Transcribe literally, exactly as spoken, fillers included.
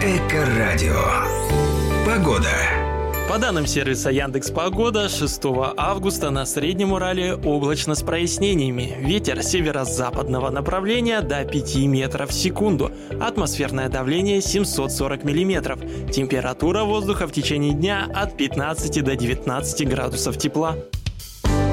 Эко-радио. Погода. По данным сервиса Яндекс.Погода, шестого августа на Среднем Урале облачно с прояснениями. Ветер северо-западного направления до пяти метров в секунду. Атмосферное давление семьсот сорок миллиметров. Температура воздуха в течение дня от пятнадцати до девятнадцати градусов тепла.